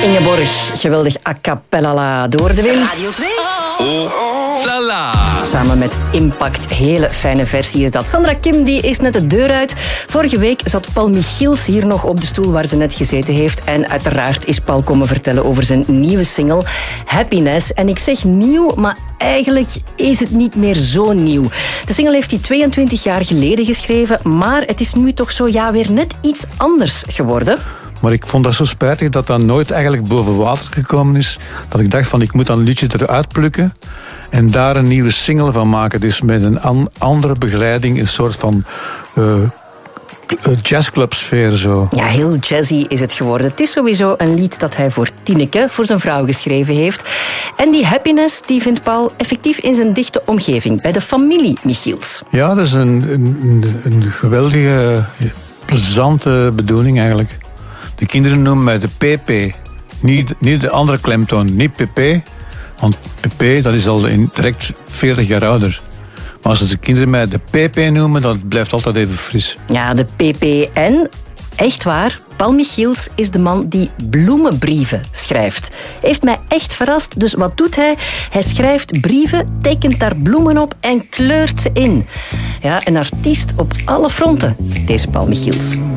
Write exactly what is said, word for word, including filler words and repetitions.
Ingeborg, geweldig a cappella door de wind. Radio twee. Oh, la la. Samen met Impact. Hele fijne versie is dat. Sandra Kim die is net de deur uit. Vorige week zat Paul Michiels hier nog op de stoel waar ze net gezeten heeft. En uiteraard is Paul komen vertellen over zijn nieuwe single Happiness. En ik zeg nieuw, maar eigenlijk is het niet meer zo nieuw. De single heeft hij tweeëntwintig jaar geleden geschreven, maar het is nu toch zo ja weer net iets anders geworden. Maar ik vond dat zo spijtig dat dat nooit eigenlijk boven water gekomen is. Dat ik dacht van ik moet dan een liedje eruit plukken en daar een nieuwe single van maken. Dus met een an- andere begeleiding, een soort van uh, jazzclub-sfeer zo. Ja, heel jazzy is het geworden. Het is sowieso een lied dat hij voor Tineke, voor zijn vrouw, geschreven heeft. En die happiness die vindt Paul effectief in zijn dichte omgeving, bij de familie Michiels. Ja, dat is een, een, een geweldige, plezante bedoeling eigenlijk. De kinderen noemen mij de P P. Niet, niet de andere klemtoon, niet P P. Want P P, dat is al in direct veertig jaar ouder. Maar als de kinderen mij de P P noemen, dan blijft het altijd even fris. Ja, de P P. En, echt waar, Paul Michiels is de man die bloemenbrieven schrijft. Heeft mij echt verrast, dus wat doet hij? Hij schrijft brieven, tekent daar bloemen op en kleurt ze in. Ja, een artiest op alle fronten, deze Paul Michiels.